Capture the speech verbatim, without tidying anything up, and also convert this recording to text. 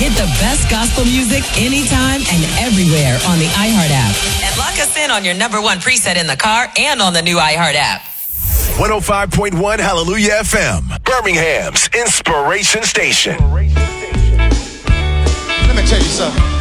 Get the best gospel music anytime and everywhere on the iHeart app. And lock us in on your number one preset in the car and on the new iHeart app. one oh five point one Hallelujah F M, Birmingham's Inspiration Station. Let me tell you something.